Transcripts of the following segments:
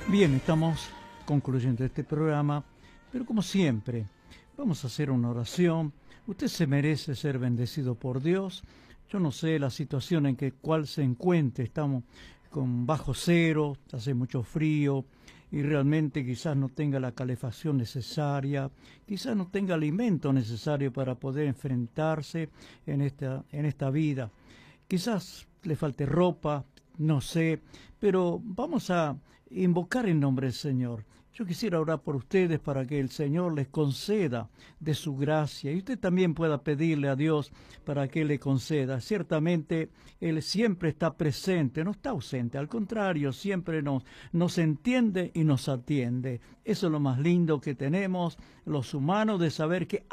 Bien, estamos concluyendo este programa, pero como siempre, vamos a hacer una oración. Usted se merece ser bendecido por Dios. Yo no sé la situación en que cual se encuentre, estamos con bajo cero, hace mucho frío y realmente quizás no tenga la calefacción necesaria, quizás no tenga alimento necesario para poder enfrentarse en esta vida. Quizás le falte ropa, no sé, pero vamos a invocar el nombre del Señor. Yo quisiera orar por ustedes para que el Señor les conceda de su gracia y usted también pueda pedirle a Dios para que le conceda. Ciertamente Él siempre está presente, no está ausente, al contrario, siempre nos entiende y nos atiende. Eso es lo más lindo que tenemos los humanos, de saber que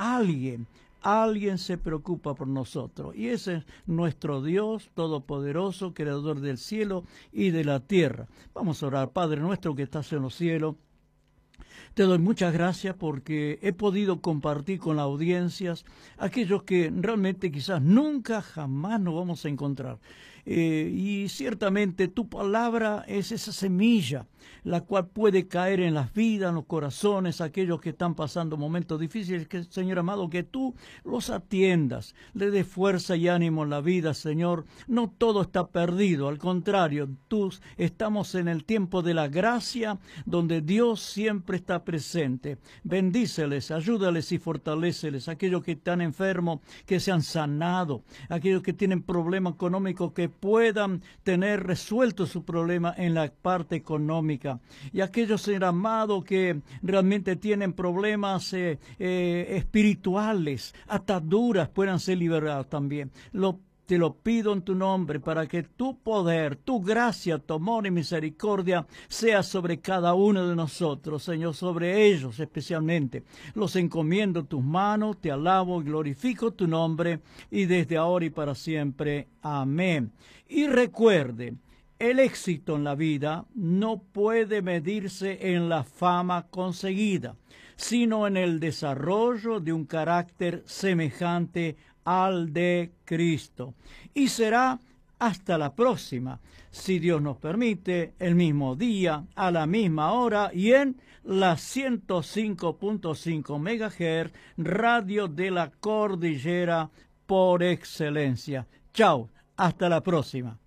alguien se preocupa por nosotros. Y ese es nuestro Dios todopoderoso, creador del cielo y de la tierra. Vamos a orar. Padre nuestro que estás en los cielos, te doy muchas gracias porque he podido compartir con las audiencias aquellos que realmente quizás nunca, jamás nos vamos a encontrar. Y ciertamente tu palabra es esa semilla, la cual puede caer en las vidas, en los corazones, aquellos que están pasando momentos difíciles, que, Señor amado, que tú los atiendas, le des fuerza y ánimo en la vida, Señor. No todo está perdido, al contrario, estamos en el tiempo de la gracia, donde Dios siempre está presente. Bendíceles, ayúdales y fortaléceles, aquellos que están enfermos, que sean sanados, aquellos que tienen problemas económicos, que puedan tener resuelto su problema en la parte económica. Y aquellos, Señor amado, que realmente tienen problemas espirituales, ataduras, puedan ser liberados también. Te lo pido en tu nombre para que tu poder, tu gracia, tu amor y misericordia sea sobre cada uno de nosotros, Señor, sobre ellos especialmente. Los encomiendo en tus manos, te alabo y glorifico tu nombre y desde ahora y para siempre. Amén. Y recuerde, el éxito en la vida no puede medirse en la fama conseguida, sino en el desarrollo de un carácter semejante al de Cristo. Y será hasta la próxima, si Dios nos permite, el mismo día, a la misma hora y en la 105.5 MHz, Radio de la Cordillera por excelencia. Chao, hasta la próxima.